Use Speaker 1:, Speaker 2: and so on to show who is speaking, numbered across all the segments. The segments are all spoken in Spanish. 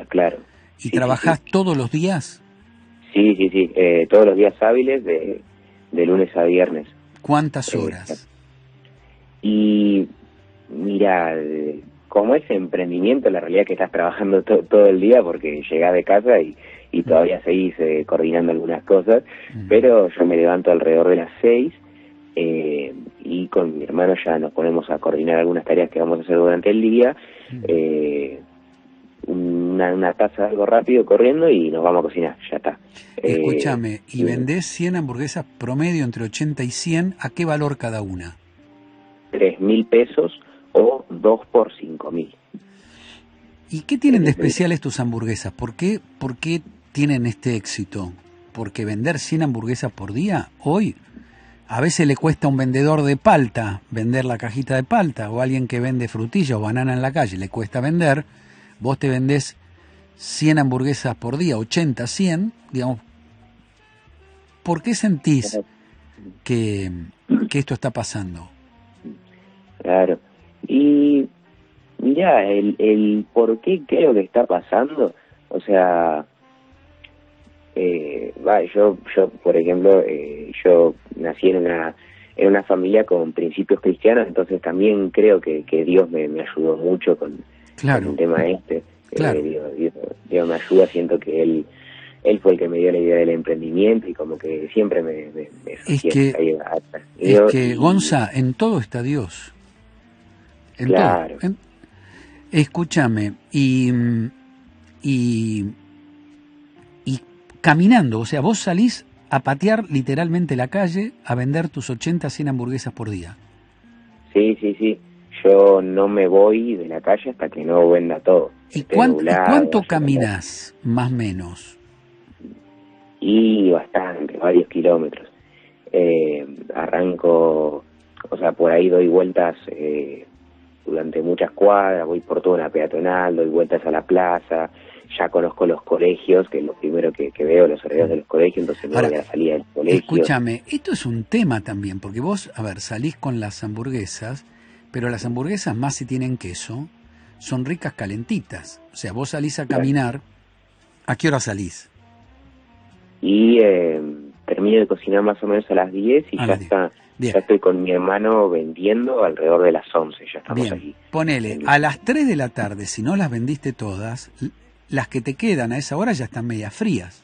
Speaker 1: claro.
Speaker 2: ¿Y
Speaker 1: Sí,
Speaker 2: trabajás
Speaker 1: sí.
Speaker 2: todos los días?
Speaker 1: Sí, sí, sí. Todos los días hábiles de lunes a viernes.
Speaker 2: ¿Cuántas
Speaker 1: Eh,
Speaker 2: horas?
Speaker 1: y mira, como es emprendimiento, la realidad es que estás trabajando todo el día porque llegás de casa y todavía seguís coordinando algunas cosas, pero yo me levanto alrededor de las 6 y con mi hermano ya nos ponemos a coordinar algunas tareas que vamos a hacer durante el día, una taza de algo rápido corriendo y nos vamos a cocinar, ya está.
Speaker 2: Escúchame, y
Speaker 1: Y
Speaker 2: vendés 100 hamburguesas promedio entre 80 y 100, ¿a qué valor cada una?
Speaker 1: 3.000 pesos o 2 por 5.000.
Speaker 2: ¿Y qué tienen de especiales tus hamburguesas? ¿Por qué tienen este éxito? Porque vender 100 hamburguesas por día, hoy, a veces le cuesta a un vendedor de palta vender la cajita de palta, o alguien que vende frutilla o banana en la calle, le cuesta vender. Vos te vendés 100 hamburguesas por día, 80, 100, digamos. ¿Por qué sentís que esto está pasando?
Speaker 1: Claro. Y mirá, el por qué creo que está pasando, o sea, yo por ejemplo, yo nací en una familia con principios cristianos, entonces también creo que Dios me ayudó mucho con el
Speaker 2: Claro,
Speaker 1: tema este.
Speaker 2: claro.
Speaker 1: Dios me ayuda, siento que Él fue el que me dio la idea del emprendimiento y como que siempre me
Speaker 2: Es
Speaker 1: sostiene ahí atrás.
Speaker 2: que, Gonza, en todo está Dios. En todo.
Speaker 1: Claro.
Speaker 2: Escúchame, y caminando, o sea, vos salís a patear literalmente la calle a vender tus 80, 100 hamburguesas por día.
Speaker 1: Sí, sí, sí. Yo no me voy de la calle hasta que no venda todo.
Speaker 2: ¿Y
Speaker 1: Esté nublado,
Speaker 2: cuánto
Speaker 1: haya calor.
Speaker 2: caminás, más o menos?
Speaker 1: Y bastante, varios kilómetros. Arranco, o sea, por ahí doy vueltas durante muchas cuadras, voy por toda una peatonal, doy vueltas a la plaza, ya conozco los colegios, que es lo primero que veo, los horarios de los colegios, entonces me
Speaker 2: Ahora,
Speaker 1: voy a la salida del colegio.
Speaker 2: escúchame, esto es un tema también, porque vos, a ver, salís con las hamburguesas, pero las hamburguesas más si tienen queso, son ricas calentitas. O sea, vos salís a caminar, ¿a qué hora salís?
Speaker 1: Y termino de cocinar más o menos a las 10 y ya está.
Speaker 2: Bien.
Speaker 1: Ya estoy con mi hermano vendiendo alrededor de las 11, ya estamos
Speaker 2: Bien.
Speaker 1: aquí.
Speaker 2: Ponele, a las 3 de la tarde, si no las vendiste todas, las que te quedan a esa hora ya están medias frías.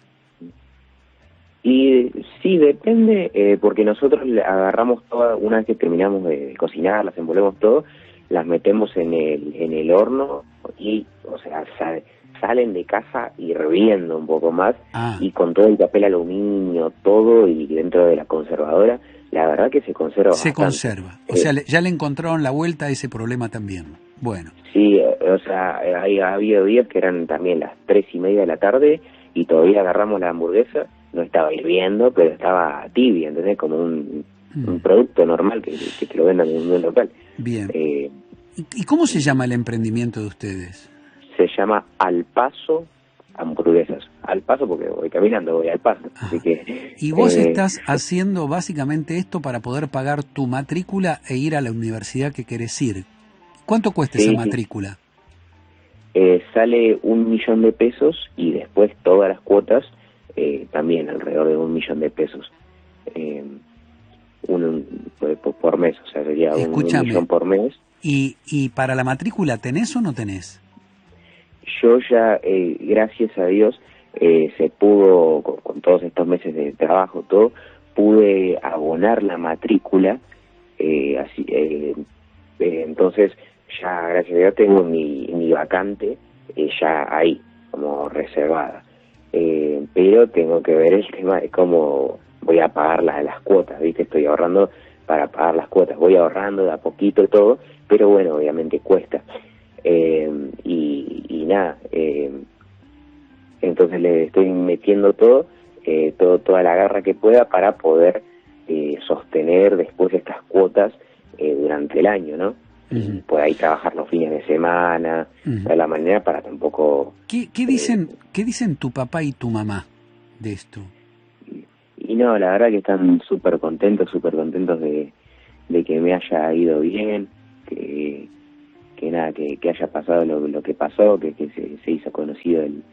Speaker 1: Y sí, depende, porque nosotros agarramos todas, una vez que terminamos de cocinar, las envolvemos todo, las metemos en el horno y, o sea, salen de casa hirviendo un poco más y con todo el papel aluminio, todo y dentro de la conservadora, la verdad que se conserva bastante.
Speaker 2: Conserva, o sea, ya le encontraron la vuelta a ese problema también. Bueno.
Speaker 1: Sí, o sea, ha habido días que eran también las 3:30 de la tarde y todavía agarramos la hamburguesa, no estaba hirviendo, pero estaba tibia, ¿entendés? Como un producto normal que te lo vendan en un local.
Speaker 2: Bien. ¿Y cómo se llama el emprendimiento de ustedes?
Speaker 1: Se llama Al Paso Hamburguesas. Al Paso porque voy caminando, voy al paso. Así que,
Speaker 2: y vos estás haciendo básicamente esto para poder pagar tu matrícula e ir a la universidad que querés ir. ¿Cuánto cuesta esa matrícula?
Speaker 1: Sale 1.000.000 de pesos y después todas las cuotas también alrededor de 1.000.000 de pesos. Por mes, o sea, sería 1.000.000 por mes.
Speaker 2: ¿Y para la matrícula tenés o no tenés?
Speaker 1: Yo ya, gracias a Dios, se pudo, con todos estos meses de trabajo, todo, pude abonar la matrícula, entonces ya, gracias a Dios, tengo mi vacante ya ahí, como reservada. Pero tengo que ver el tema de cómo voy a pagar las cuotas, ¿viste? Estoy ahorrando para pagar las cuotas, voy ahorrando de a poquito todo, pero bueno, obviamente cuesta. Y nada, entonces le estoy metiendo toda la garra que pueda para poder sostener después estas cuotas durante el año, ¿no? Y por ahí trabajar los fines de semana, de la manera para tampoco...
Speaker 2: ¿Qué dicen tu papá y tu mamá de esto?
Speaker 1: Y no, la verdad que están súper contentos de que me haya ido bien, que nada, que haya pasado lo que pasó, que se hizo conocido el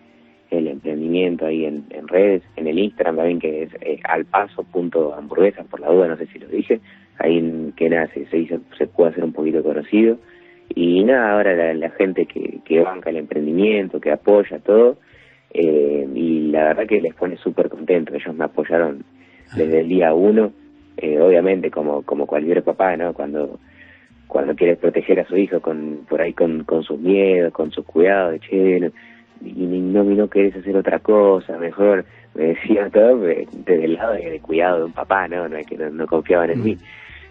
Speaker 1: emprendimiento ahí en redes, en el Instagram también, que es alpaso.hamburguesas, por la duda, no sé si lo dije, ahí en que nada, se puede hacer un poquito conocido. Y nada, ahora la gente que banca el emprendimiento, que apoya todo, y la verdad que les pone súper contento. Ellos me apoyaron desde el día 1, obviamente como cualquier papá, ¿no? Cuando quieres proteger a su hijo por ahí con sus miedos, con sus cuidados, y no querés hacer otra cosa, mejor, me decía todo desde el lado de cuidado de un papá, ¿no? No es que no confiaban en mí.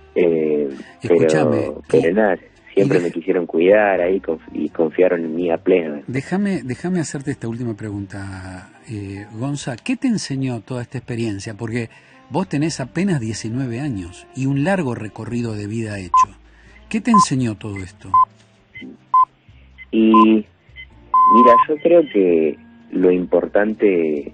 Speaker 1: Pero nada, siempre me quisieron cuidar ahí y confiaron en mí a pleno.
Speaker 2: Déjame hacerte esta última pregunta, Gonza. ¿Qué te enseñó toda esta experiencia? Porque vos tenés apenas 19 años y un largo recorrido de vida hecho. ¿Qué te enseñó todo esto?
Speaker 1: Y mira, yo creo que lo importante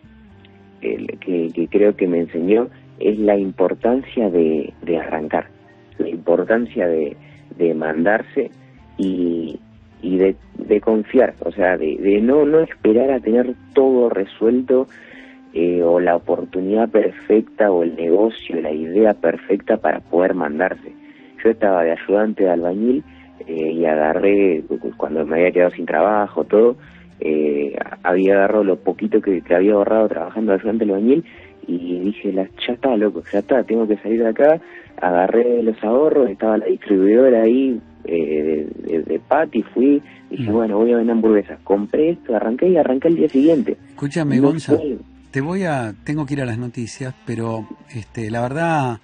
Speaker 1: que creo que me enseñó es la importancia de arrancar, la importancia de mandarse y de confiar, o sea, de no esperar a tener todo resuelto, o la oportunidad perfecta o el negocio, la idea perfecta para poder mandarse. Yo estaba de ayudante de albañil y agarré, cuando me había quedado sin trabajo, todo, había agarrado lo poquito que había ahorrado trabajando de ayudante de albañil y dije, ya está, loco, ya está, tengo que salir de acá. Agarré los ahorros, estaba la distribuidora ahí de Pati, fui, dije, bueno, voy a vender hamburguesas. Compré esto, arranqué el día siguiente.
Speaker 2: Escúchame, Gonza, tengo que ir a las noticias, pero la verdad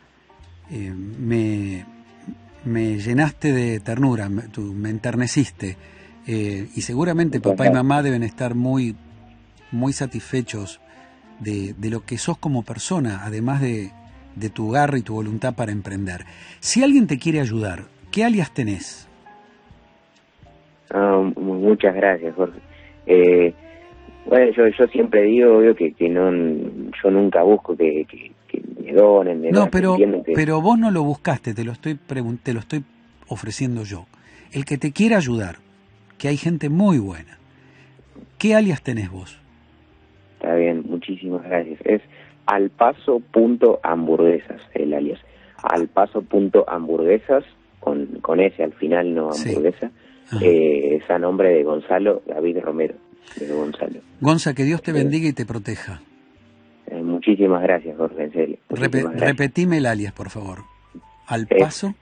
Speaker 2: me llenaste de ternura, me enterneciste, y seguramente papá y mamá deben estar muy, muy satisfechos de lo que sos como persona, además de tu garra y tu voluntad para emprender. Si alguien te quiere ayudar, ¿qué alias tenés?
Speaker 1: Muchas gracias, Jorge. Bueno, yo siempre digo, obvio, que no, yo nunca busco que me donen.
Speaker 2: No, pero vos no lo buscaste, te lo estoy ofreciendo yo. El que te quiera ayudar, que hay gente muy buena. ¿Qué alias tenés vos?
Speaker 1: Está bien, muchísimas gracias. Es alpaso.hamburguesas, el alias. Alpaso.hamburguesas, con S al final, no hamburguesa. Sí. Es a nombre de Gonzalo David Romero. De Gonzalo.
Speaker 2: Gonza, que Dios te bendiga y te proteja.
Speaker 1: Muchísimas gracias, Jorge, en serio.
Speaker 2: Repetime el alias, por favor. Alpaso.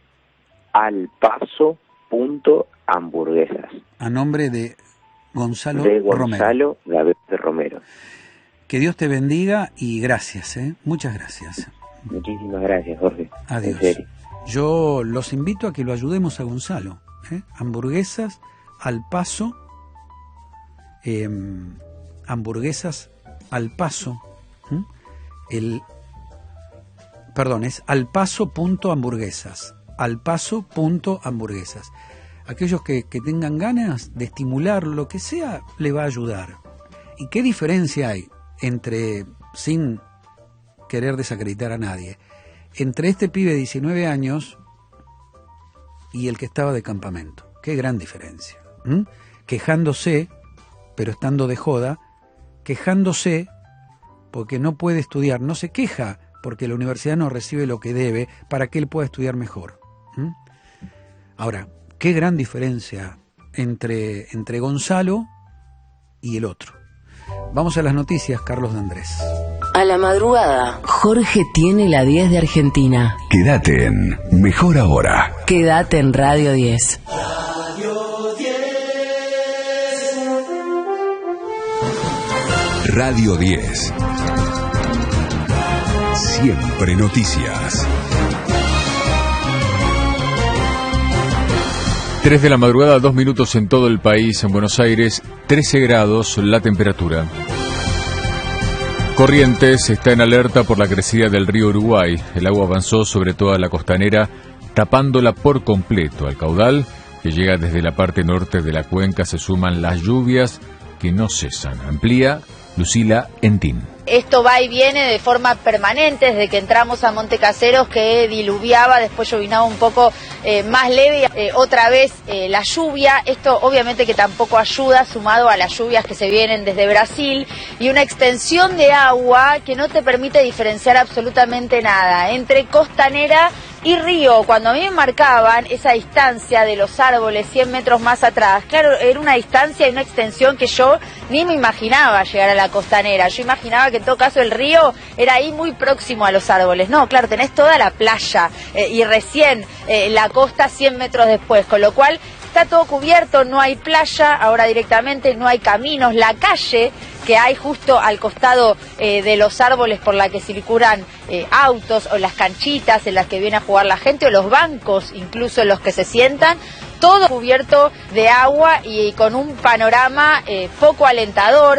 Speaker 1: Alpaso.hamburguesas.
Speaker 2: A nombre de Gonzalo
Speaker 1: Romero. David Romero.
Speaker 2: Que Dios te bendiga y gracias, muchas gracias.
Speaker 1: Muchísimas gracias, Jorge.
Speaker 2: Adiós. Yo los invito a que lo ayudemos a Gonzalo. Hamburguesas al paso, hamburguesas al paso. Es alpaso.hamburguesas. Alpaso.hamburguesas. Aquellos que tengan ganas de estimular lo que sea, le va a ayudar. ¿Y qué diferencia hay entre, sin querer desacreditar a nadie, entre este pibe de 19 años y el que estaba de campamento? Qué gran diferencia. Quejándose, pero estando de joda, quejándose porque no puede estudiar, no se queja porque la universidad no recibe lo que debe para que él pueda estudiar mejor. Ahora, qué gran diferencia entre Gonzalo y el otro. Vamos a las noticias, Carlos de Andrés.
Speaker 3: A la madrugada, Jorge tiene la 10 de Argentina.
Speaker 4: Quédate en Mejor Ahora.
Speaker 3: Quédate en Radio 10.
Speaker 4: Radio 10. Siempre noticias.
Speaker 5: 3 de la madrugada, 2 minutos en todo el país. En Buenos Aires, 13 grados la temperatura. Corrientes está en alerta por la crecida del río Uruguay. El agua avanzó sobre toda la costanera, tapándola por completo. Al caudal, que llega desde la parte norte de la cuenca, se suman las lluvias que no cesan. Amplía Lucila Entín.
Speaker 6: Esto va y viene de forma permanente desde que entramos a Monte Caseros, que diluviaba, después llovinaba un poco más leve, otra vez la lluvia. Esto obviamente que tampoco ayuda, sumado a las lluvias que se vienen desde Brasil, y una extensión de agua que no te permite diferenciar absolutamente nada entre costanera y río. Cuando a mí me marcaban esa distancia de los árboles 100 metros más atrás, claro, era una distancia y una extensión que yo ni me imaginaba llegar a la costanera. Yo imaginaba que en todo caso el río era ahí muy próximo a los árboles. No, claro, tenés toda la playa y recién la costa 100 metros después, con lo cual está todo cubierto, no hay playa, ahora directamente no hay caminos, la calle que hay justo al costado de los árboles por la que circulan autos, o las canchitas en las que viene a jugar la gente, o los bancos incluso en los que se sientan, todo cubierto de agua y con un panorama poco alentador.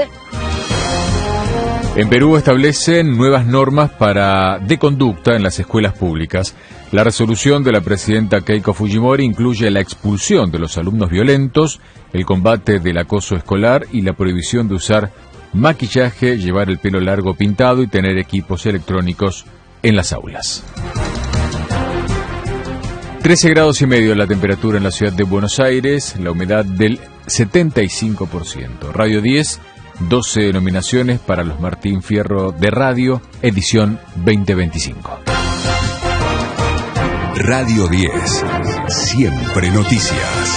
Speaker 5: En Perú establecen nuevas normas de conducta en las escuelas públicas. La resolución de la presidenta Keiko Fujimori incluye la expulsión de los alumnos violentos, el combate del acoso escolar y la prohibición de usar maquillaje, llevar el pelo largo pintado y tener equipos electrónicos en las aulas. 13 grados y medio la temperatura en la ciudad de Buenos Aires, la humedad del 75%. Radio 10, 12 nominaciones para los Martín Fierro de Radio, edición 2025.
Speaker 4: Radio 10. Siempre noticias.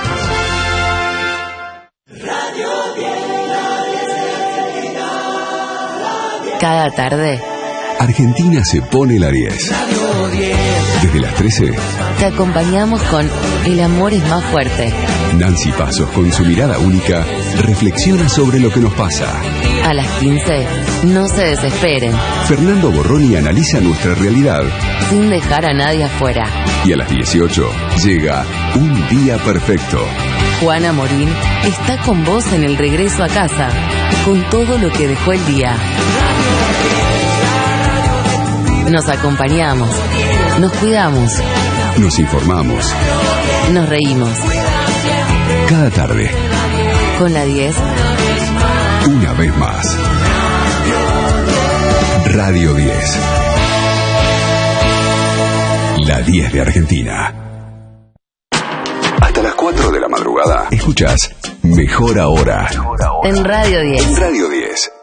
Speaker 3: Cada tarde
Speaker 4: Argentina se pone la 10. Desde las 13,
Speaker 3: te acompañamos con El amor es más fuerte.
Speaker 4: Nancy Pasos, con su mirada única, reflexiona sobre lo que nos pasa.
Speaker 3: A las 15, no se desesperen,
Speaker 4: Fernando Borroni analiza nuestra realidad.
Speaker 3: sin dejar a nadie afuera.
Speaker 4: Y a las 18 llega Un Día Perfecto.
Speaker 3: Juana Morín está con vos en el regreso a casa, con todo lo que dejó el día. Nos acompañamos, nos cuidamos,
Speaker 4: Nos informamos.
Speaker 3: nos reímos.
Speaker 4: Cada tarde,
Speaker 3: Con la 10,
Speaker 4: una vez más. Radio 10. La 10 de Argentina. Hasta las 4 de la madrugada, escuchás Mejor Ahora.
Speaker 3: en Radio 10.
Speaker 4: Radio 10.